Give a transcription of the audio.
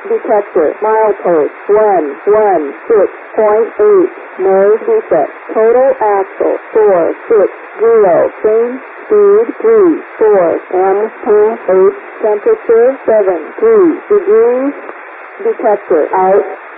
Detector, milepost 116.8, nose defect, total axle 460, change speed 34, MP8, temperature 73 degrees, detector out.